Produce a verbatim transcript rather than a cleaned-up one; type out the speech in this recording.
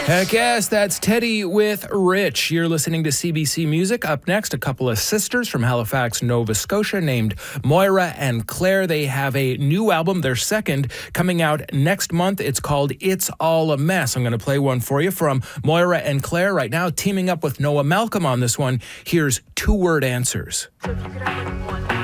Heck yes, that's Teddy with Rich. You're listening to C B C Music. Up next, a couple of sisters from Halifax, Nova Scotia, named Moira and Claire. They have a new album, their second, coming out next month. It's called It's All a Mess. I'm going to play one for you from Moira and Claire right now, teaming up with Noah Malcolm on this one. Here's Two Word Answers. So if you could have like one